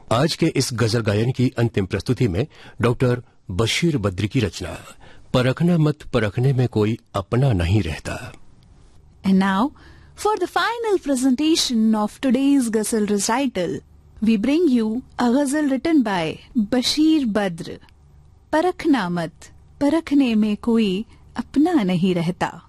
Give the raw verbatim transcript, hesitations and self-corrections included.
आज के इस गजल गायन की अंतिम प्रस्तुति में डॉक्टर बशीर बद्री की रचना परखना मत परखने में कोई अपना नहीं रहता। And now, for the final presentation of today's ghazal recital, we bring you a ghazal written by Bashir Badr. परखना मत परखने में कोई अपना नहीं रहता।